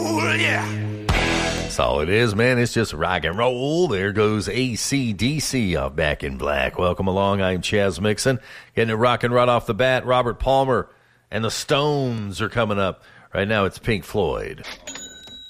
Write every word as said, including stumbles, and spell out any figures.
Oh, yeah. That's all it is, man. It's just rock and roll. There goes A C D C off Back in Black. Welcome along. I'm Chaz Mixon. Getting it rocking right off the bat. Robert Palmer and the Stones are coming up. Right now it's Pink Floyd.